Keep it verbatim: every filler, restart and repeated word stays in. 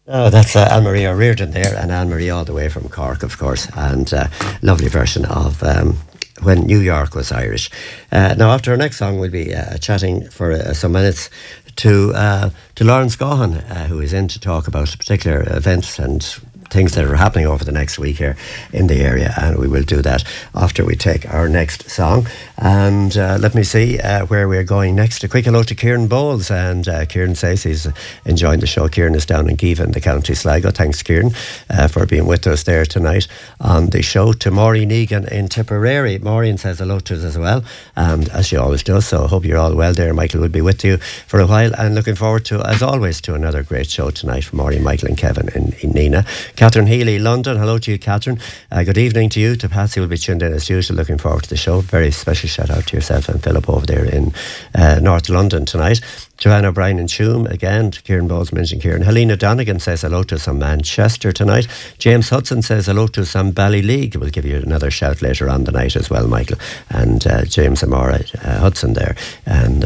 Oh, that's uh, Anne Marie O'Riordan there, and Anne Marie all the way from Cork, of course, and uh, lovely version of um, When New York Was Irish. Uh, now, after our next song, we'll be uh, chatting for uh, some minutes to uh, to Lawrence Gaughan, uh, who is in to talk about particular events and things that are happening over the next week here in the area, and we will do that after we take our next song. And uh, let me see uh, where we're going next. A quick hello to Kieran Bowles, and uh, Kieran says he's enjoying the show. Kieran is down in Giva in the County Sligo. Thanks, Kieran, uh, for being with us there tonight on the show. To Maureen Egan in Tipperary, Maureen says hello to us as well, and as she always does, so I hope you're all well there. Michael will be with you for a while, and looking forward to, as always, to another great show tonight from Maureen, Michael and Kevin in, in Nina. Catherine Healy, London. Hello to you, Catherine. Uh, good evening to you. To Patsy will be tuned in as usual. Looking forward to the show. Very special shout out to yourself and Philip over there in uh, North London tonight. Joanne O'Brien in Tuam again. Kieran Bowles mentioned Kieran. Helena Donegan says hello to some Manchester tonight. James Hudson says hello to some Ballyleague. We'll give you another shout later on the night as well, Michael. And uh, James Amora uh, Hudson there. And